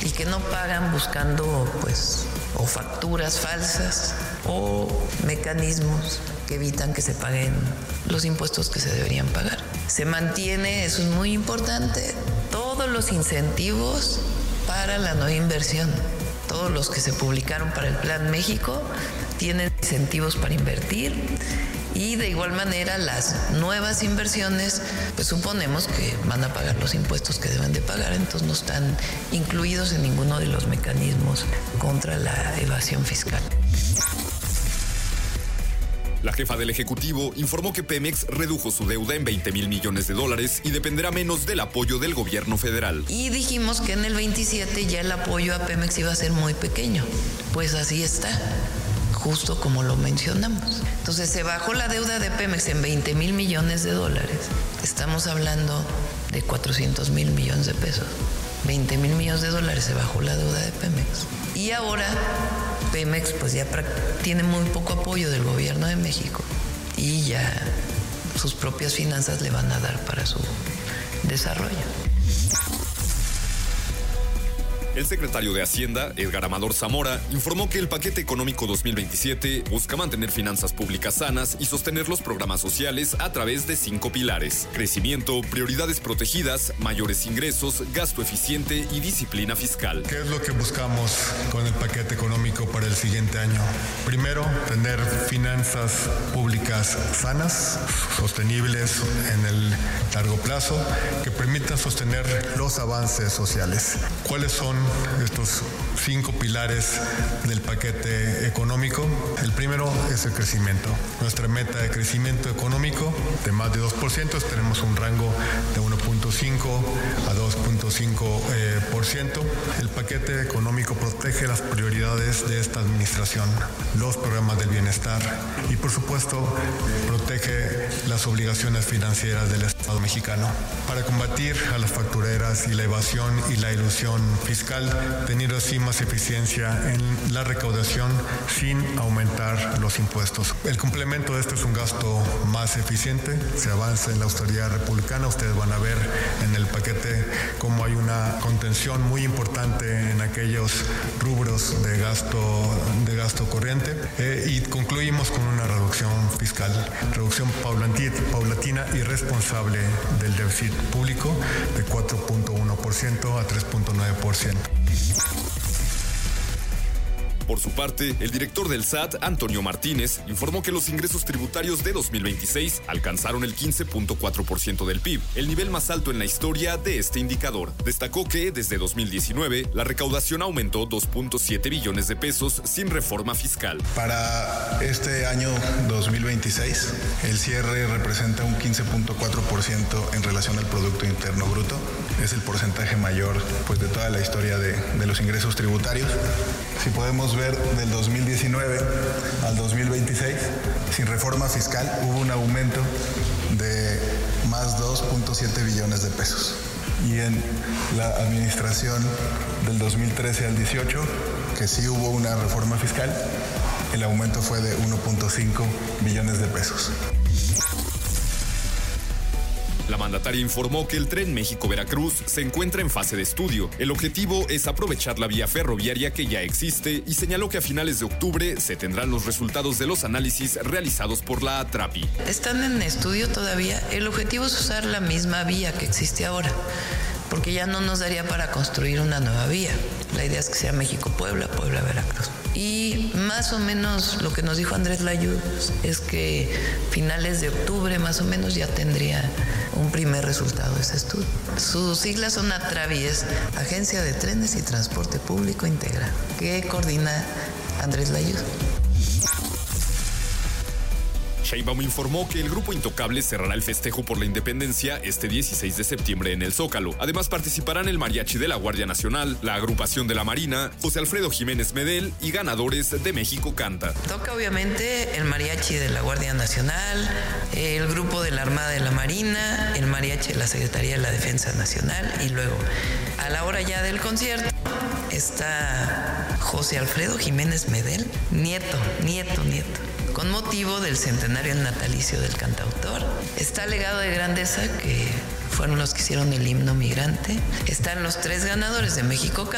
y que no pagan buscando pues o facturas falsas o mecanismos que evitan que se paguen los impuestos que se deberían pagar. Se mantiene, eso es muy importante, todos los incentivos para la nueva inversión. Todos los que se publicaron para el Plan México tienen incentivos para invertir y de igual manera las nuevas inversiones pues suponemos que van a pagar los impuestos que deben de pagar, entonces no están incluidos en ninguno de los mecanismos contra la evasión fiscal. La jefa del Ejecutivo informó que Pemex redujo su deuda en $20,000 millones y dependerá menos del apoyo del gobierno federal. Y dijimos que en el 27 ya el apoyo a Pemex iba a ser muy pequeño. Pues así está, justo como lo mencionamos. Entonces se bajó la deuda de Pemex en $20,000 millones. Estamos hablando de $400,000 millones. $20,000 millones se bajó la deuda de Pemex. Y ahora Pemex pues ya tiene muy poco apoyo del gobierno de México y ya sus propias finanzas le van a dar para su desarrollo. El secretario de Hacienda, Edgar Amador Zamora, informó que el paquete económico 2027 busca mantener finanzas públicas sanas y sostener los programas sociales a través de 5 pilares: crecimiento, prioridades protegidas, mayores ingresos, gasto eficiente y disciplina fiscal. ¿Qué es lo que buscamos con el paquete económico para el siguiente año? Primero, tener finanzas públicas sanas, sostenibles en el largo plazo, que permitan sostener los avances sociales. ¿Cuáles son estos 5 pilares del paquete económico? El primero es el crecimiento. Nuestra meta de crecimiento económico de más de 2%, tenemos un rango de 1.5 a 2.5%. El paquete económico protege las prioridades de esta administración, los programas del bienestar y por supuesto protege las obligaciones financieras del Estado mexicano. Para combatir a las factureras y la evasión y la ilusión fiscal, teniendo así más eficiencia en la recaudación sin aumentar los impuestos. El complemento de esto es un gasto más eficiente, se avanza en la austeridad republicana. Ustedes van a ver en el paquete cómo hay una contención muy importante en aquellos rubros de gasto corriente y concluimos con una reducción fiscal, reducción paulatina y responsable del déficit público de 4.1% a 3.9%. Por su parte, el director del SAT, Antonio Martínez, informó que los ingresos tributarios de 2026 alcanzaron el 15.4% del PIB, el nivel más alto en la historia de este indicador. Destacó que, desde 2019, la recaudación aumentó 2.7 billones de pesos sin reforma fiscal. Para este año 2026, el cierre representa un 15.4% en relación al Producto Interno Bruto. Es el porcentaje mayor pues, de toda la historia de los ingresos tributarios. Si podemos ver del 2019 al 2026, sin reforma fiscal hubo un aumento de más 2.7 billones de pesos. Y en la administración del 2013 al 18, que sí hubo una reforma fiscal, el aumento fue de 1.5 billones de pesos. La mandataria informó que el tren México-Veracruz se encuentra en fase de estudio. El objetivo es aprovechar la vía ferroviaria que ya existe y señaló que a finales de octubre se tendrán los resultados de los análisis realizados por la ATRAPI. Están en estudio todavía. El objetivo es usar la misma vía que existe ahora, porque ya no nos daría para construir una nueva vía. La idea es que sea México-Puebla, Puebla-Veracruz. Y más o menos lo que nos dijo Andrés Layud es que finales de octubre más o menos ya tendría un primer resultado de ese estudio. Sus siglas son ATRAVI, es Agencia de Trenes y Transporte Público Integral, que coordina Andrés Layud. Sheinbaum informó que el Grupo Intocable cerrará el festejo por la independencia este 16 de septiembre en el Zócalo. Además participarán el Mariachi de la Guardia Nacional, la Agrupación de la Marina, José Alfredo Jiménez Medel y ganadores de México Canta. Toca obviamente el Mariachi de la Guardia Nacional, el Grupo de la Armada de la Marina, el Mariachi de la Secretaría de la Defensa Nacional y luego a la hora ya del concierto está José Alfredo Jiménez Medel, nieto. Con motivo del centenario natalicio del cantautor. Está Legado de Grandeza, que fueron los que hicieron el himno migrante. Están los 3 ganadores de México